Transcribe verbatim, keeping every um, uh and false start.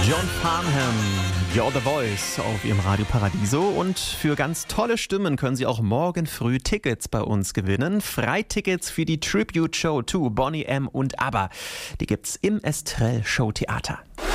John Farnham, You're the Voice auf Ihrem Radio Paradiso. Und für ganz tolle Stimmen können Sie auch morgen früh Tickets bei uns gewinnen. Freitickets für die Tribute Show to Boney M. und ABBA. Die gibt's im Estrell Showtheater.